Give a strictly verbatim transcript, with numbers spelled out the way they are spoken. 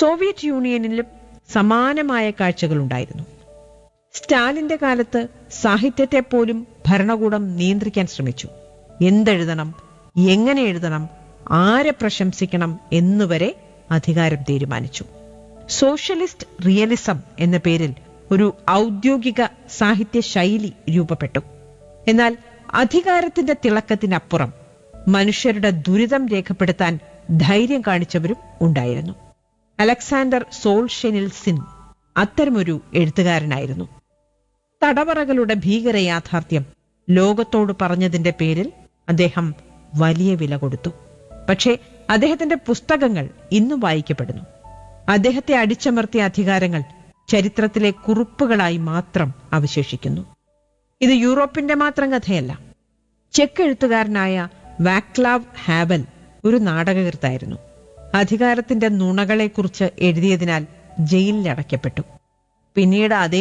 Soviet യൂണിയനിലും സമാനമായ കാഴ്ചകളുണ്ടായിരുന്നു. സ്റ്റാലിന്റെ കാലത്ത് സാഹിത്യത്തെ പോലും ഭരണകൂടം നിയന്ത്രിക്കാൻ ശ്രമിച്ചു. എന്തെഴുതണം, എങ്ങനെ എഴുതണം, ആരെ പ്രശംസിക്കണം എന്നുവരെ അധികാരം തീരുമാനിച്ചു. സോഷ്യലിസ്റ്റ് റിയലിസം എന്ന പേരിൽ ഒരു ഔദ്യോഗിക സാഹിത്യ ശൈലി രൂപപ്പെട്ടു. എന്നാൽ അധികാരത്തിന്റെ തിളക്കത്തിനപ്പുറം മനുഷ്യരുടെ ദുരിതം രേഖപ്പെടുത്താൻ ധൈര്യം കാണിച്ചവരും ഉണ്ടായിരുന്നു. അലക്സാണ്ടർ സോൾഷെനിൽസിൻ അത്തരമൊരു എഴുത്തുകാരനായിരുന്നു. തടവറകളുടെ ഭീകര യാഥാർത്ഥ്യം ലോകത്തോട് പറഞ്ഞതിന്റെ പേരിൽ അദ്ദേഹം വലിയ വില കൊടുത്തു. പക്ഷേ അദ്ദേഹത്തിന്റെ പുസ്തകങ്ങൾ ഇന്നും വായിക്കപ്പെടുന്നു. അദ്ദേഹത്തെ അടിച്ചമർത്തിയ അധികാരങ്ങൾ ചരിത്രത്തിലെ കുറിപ്പുകളായി മാത്രം അവശേഷിക്കുന്നു. ഇത് യൂറോപ്പിന്റെ മാത്രം കഥയല്ല. ചെക്ക് എഴുത്തുകാരനായ വാക്ലാവ് ഹാവൽ ഒരു നാടകകൃത്തായിരുന്നു. അധികാരത്തിന്റെ നുണകളെക്കുറിച്ച് എഴുതിയതിനാൽ ജയിലിലടയ്ക്കപ്പെട്ടു. പിന്നീട് അതേ